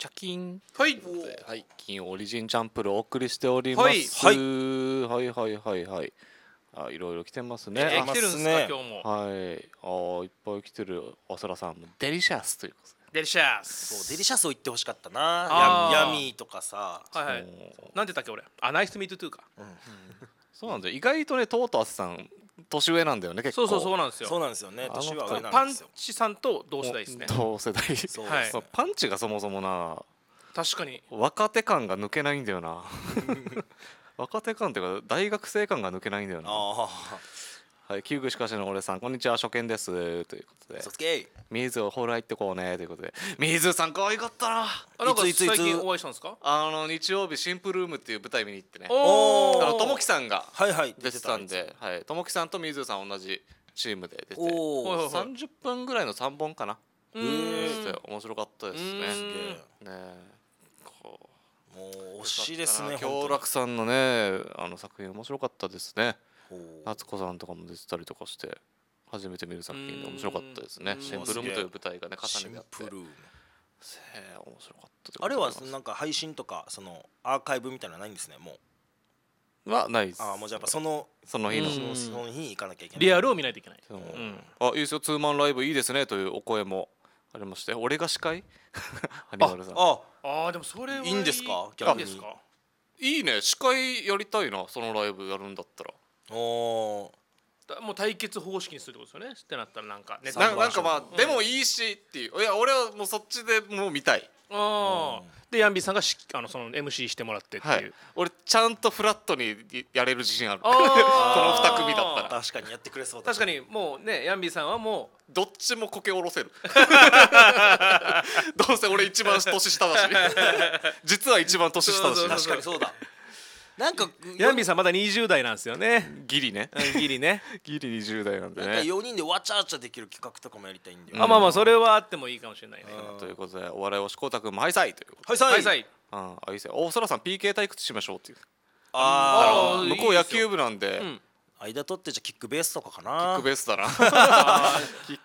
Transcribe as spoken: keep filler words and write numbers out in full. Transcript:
キャキンはいはい、金オリジンチャンプルお送りしております。 はいはいはいはいはい。あ、いろいろ来てますね。 えー、 あ来てるんですか、 ね今日も。 はい。あ、いっぱい来てる。おそらさんもデリシャスということで。 デリシャそうス。 デリシャスを言ってほしかったな。 あーヤヤミーとかさ。 はいはい。なんて言ったっけ俺。あ、ナイスミートトゥーか。 そうなんだよ。意外とね、トートアスさん年上なんだよね。結構。 そうそうそうなんですよ。 そうなんですよね。 あの年は上なパンんですよ。 チさんと同世代ですね。 同世代。 そうはいです。 パンチがそもそもな、 確かに。 若手感が抜けないんだよな。若手感っていうか大学生感が抜けないんだよな。 あはい、キューグしかしの俺さん、こんにちは、初見ですということあ。 でそつけ。 水をホール入ってこうねということで、水さん可愛かったな。 あ、なんかいついついつ最近お会いしたんですか。 あの日曜日シンプルルームっていう舞台見に行ってね、 おお。 あのともきさんがはいはい。 出てたんで、はい、ともきさんと水さん同じチームで出て、 おお。 はいはいさんじゅっぷんぐらいのさんぼんかな。 うでーん。 面白かったですね。 うんねすげえ。 え、こうもう惜しいですね。 京楽さんのね、あの作品面白かったですね。 ほう夏子さんとかも出てたりとかして初めて見る作品で面白かったですね。 うんシンプルームという舞台がねシン重ねてあって、 プルーム。 せー面白かったであれはございます。 なんか配信とかそのアーカイブみたいなのないんですね。もう。 はないです。 ああもうじゃあやっぱそのその日の、 うんそのその日に行かなきゃいけない。 リアルを見ないといけない。 でもうん。 あ、いいですよ、ツーマンライブいいですねというお声もありまして、俺が司会アニマルさん、 あああ、でもそれはいいんですかい逆にいですか。 いいね、司会やりたいな、そのライブやるんだったら。 おお。 だもう対決方式にするってことですよね。ってなったらなんかネタな三なんかまあ、 うんでもいいしっていう、いや俺はもうそっちでもう見たい。 ああ。でヤンビーさんがしあのその エムシー してもらってっていう。 はい、俺ちゃんとフラットにやれる自信ある。 あこのーに組だったら確かにやってくれそうだ。 確かにもうねヤンビーさんはもどっちもこけ下ろせる。どうせ俺一番年下だし実は一番年下だしそうそう確かにそうだ。なんかうヤンビーさんまだにじゅう代なんですよね。 ギリね、 うんギリね。 ギリにじゅう代なんでなんかね。 よにんでわちゃわちゃできる企画とかもやりたいんだよ。 あ、まあまあそれはあってもいいかもしれないね。 うんということでお笑い推しこうたくんもハイサイということで、 はいさはいさい。 ああいいですよ。おそらさん ピーケー 対決しましょうっていう。 ああー向こう野いいですよ球部なんで、 うん。 あ間取ってじゃあキックベースとかかキッなク。ベースだな。キッ